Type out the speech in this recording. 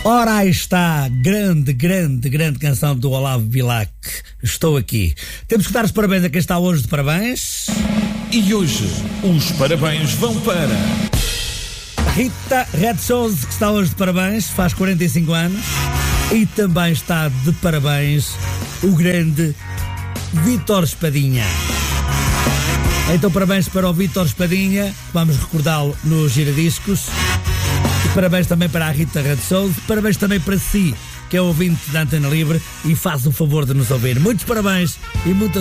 Ora, aí está, grande canção do Olavo Bilac. Estou aqui. Temos que dar os parabéns a quem está hoje de parabéns. E hoje, os parabéns vão para Rita Red Shows, que está hoje de parabéns, faz 45 anos. E também está de parabéns o grande Vítor Espadinha. Então, parabéns para o Vítor Espadinha, vamos recordá-lo nos giradiscos. E parabéns também para a Rita Red Shows. Parabéns também para si, que é ouvinte da Antena Livre e faz o favor de nos ouvir. Muitos parabéns e muita